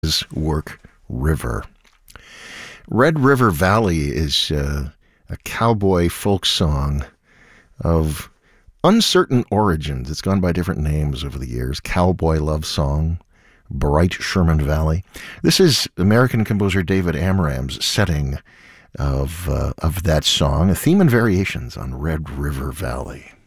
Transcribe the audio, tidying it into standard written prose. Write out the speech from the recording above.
work, River. Red River Valley is a cowboy folk song of uncertain origins. It's gone by different names over the years. Cowboy Love Song, Bright Sherman Valley. This is American composer David Amram's setting of that song, a theme and variations on Red River Valley.